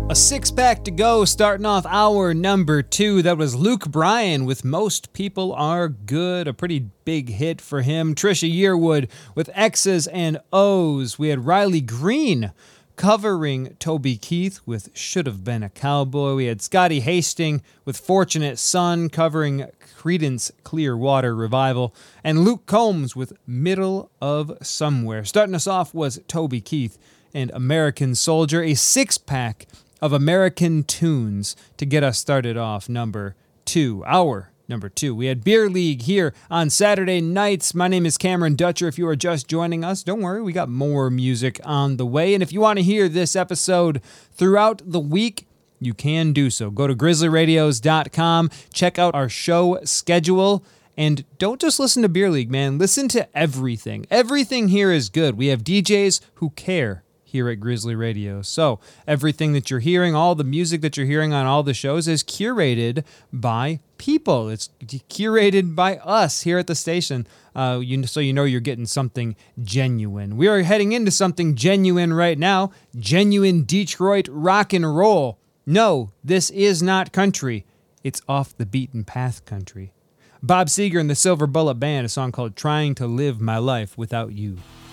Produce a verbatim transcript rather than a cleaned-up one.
A six-pack to go, starting off hour number two. That was Luke Bryan with Most People Are Good, a pretty big hit for him. Trisha Yearwood with X's and O's. We had Riley Green covering Toby Keith with Should Have Been a Cowboy. We had Scotty Hastings with Fortunate Son covering Creedence Clearwater Revival. And Luke Combs with Middle of Somewhere. Starting us off was Toby Keith and American Soldier, a six-pack of American tunes to get us started off. Number two, hour number two. We had Beer League here on Saturday nights. My name is Cameron Dutcher. If you are just joining us, don't worry, we got more music on the way. And if you want to hear this episode throughout the week, you can do so. Go to grizzly radios dot com, check out our show schedule, and don't just listen to Beer League, man. Listen to everything. Everything here is good. We have D Js who care here at Grizzly Radio. So everything that you're hearing, all the music that you're hearing on all the shows is curated by people. It's curated by us here at the station. Uh, you, so you know you're getting something genuine. We are heading into something genuine right now. Genuine Detroit rock and roll. No, this is not country. It's off the beaten path country. Bob Seger and the Silver Bullet Band, a song called Trying to Live My Life Without You.